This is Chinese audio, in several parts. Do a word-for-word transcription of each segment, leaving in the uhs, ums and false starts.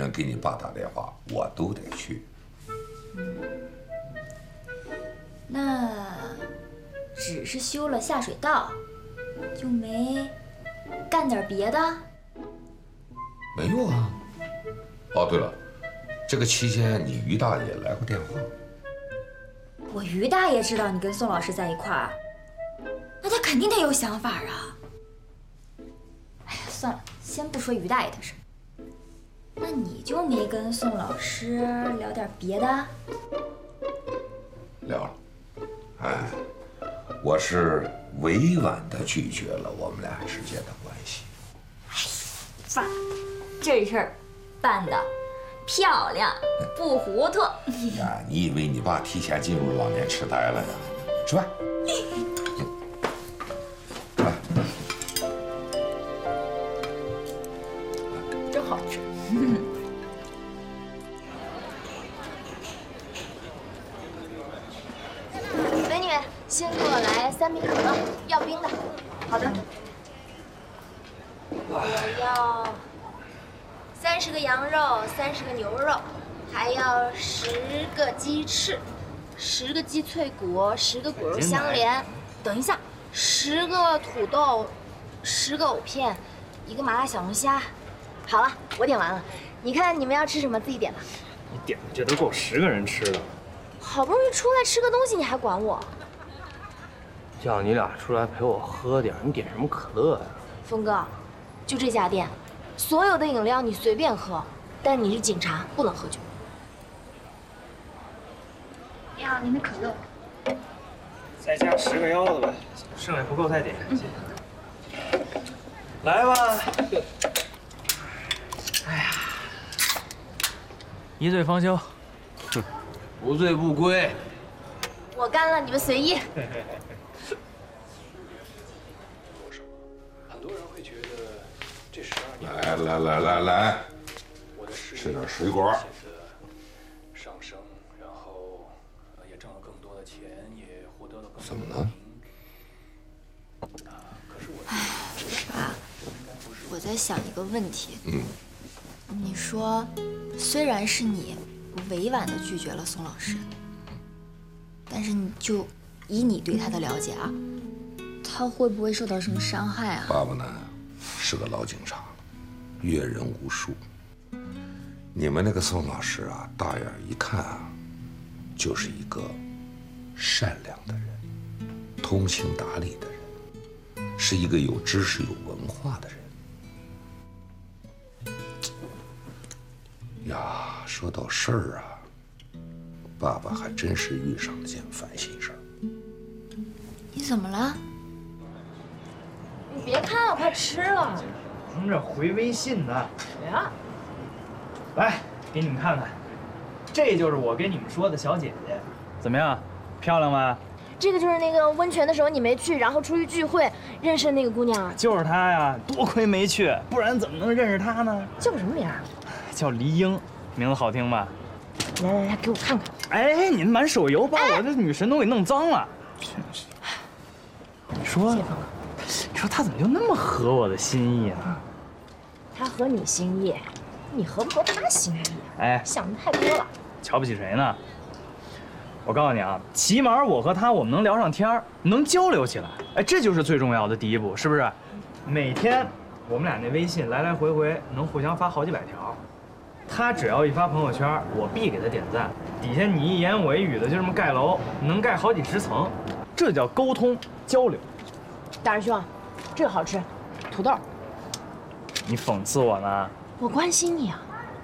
人给你爸打电话，我都得去。 嗯，那只是修了下水道，就没干点别的？ 没有啊。哦，对了，这个期间你于大爷来过电话。 我于大爷知道你跟宋老师在一块儿，那他肯定得有想法啊。哎呀，算了，先不说于大爷的事。那你就没跟宋老师聊点别的？ 聊了。哎，我是委婉地拒绝了我们俩之间的关系。 爸，这事儿办得漂亮，不糊涂。 呀，你以为你爸提前进入老年痴呆了呀？吃饭。来， 真好吃。美女，先给我来三瓶可乐，要冰的。好的。我要三十个羊肉，三十个牛肉，还要十个鸡翅，十个鸡脆骨，十个骨肉相连。等一下，十个土豆，十个藕片，一个麻辣小龙虾。好了，我点完了。你看你们要吃什么，自己点吧。 你点的这都够十个人吃的。 好不容易出来吃个东西，你还管我？ 叫你俩出来陪我喝点，你点什么可乐呀？ 峰哥，就这家店，所有的饮料你随便喝，但你是警察，不能喝酒。你好，您的可乐。 再加十个腰子呗，剩下不够再点。谢谢。来吧。哎呀，一醉方休。 哼，不醉不归。 我干了，你们随意。 很多人会觉得这十二年来来来来来，吃点水果。 上升，然后也挣了更多的钱，也获得了更多的怎么了？ 爸，我在想一个问题。 嗯。 你说，虽然是你委婉的拒绝了宋老师，但是你就以你对他的了解啊，他会不会受到什么伤害啊？ 爸爸呢，是个老警察，阅人无数。你们那个宋老师啊，大眼一看啊，就是一个善良的人，通情达理的人，是一个有知识、有文化的人。呀，说到事儿啊，爸爸还真是遇上了件烦心事儿。 你怎么了？你别看了，快吃了。 忙着回微信呢。 谁啊？ 来，给你们看看，这就是我跟你们说的小姐姐，怎么样，漂亮吧？ 这个就是那个温泉的时候你没去，然后出去聚会认识的那个姑娘。 就是她呀，多亏没去，不然怎么能认识她呢？ 叫什么名啊？ 叫黎英，名字好听吧？ 来来来，给我看看。 哎，你满手油把我这女神都给弄脏了。真是，你说，你说她怎么就那么合我的心意呢？ 他合你心意，你合不合他心意？ 哎， 想的太多了。 瞧不起谁呢？我告诉你啊，起码我和她我们能聊上天儿，能交流起来。哎，这就是最重要的第一步，是不是？每天我们俩那微信来来回回能互相发好几百条。他只要一发朋友圈，我必给他点赞，底下你一言我一语的就这么盖楼，能盖好几十层，这叫沟通交流。 大师兄，这个好吃，土豆。 你讽刺我呢？ 我关心你啊。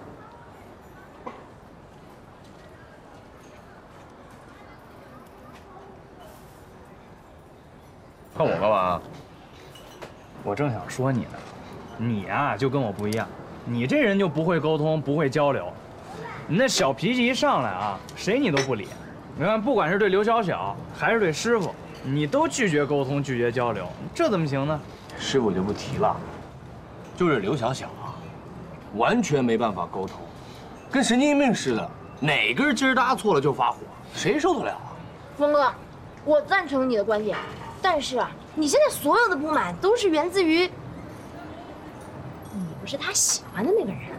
看我干嘛？ 我正想说你呢，你啊就跟我不一样。你这人就不会沟通，不会交流，你那小脾气一上来啊，谁你都不理。你看，不管是对刘小小还是对师傅，你都拒绝沟通，拒绝交流，这怎么行呢？ 师傅就不提了，就是刘小小啊，完全没办法沟通，跟神经病似的，哪根筋搭错了就发火，谁受得了啊？ 峰哥，我赞成你的观点，但是啊，你现在所有的不满都是源自于。你不是他喜欢的那个人。